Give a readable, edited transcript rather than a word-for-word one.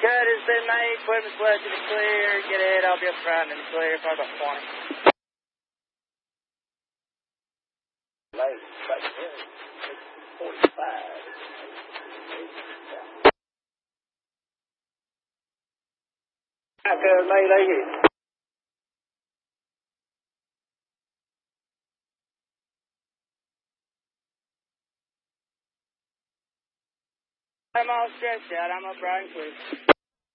Cut has been made. Equipment's left in the clear. Get ahead. I'll be up front in the clear. Probably about 20. Late. Right here. 6:45. Mayday. I'm all stretched out. I'm up right and clear.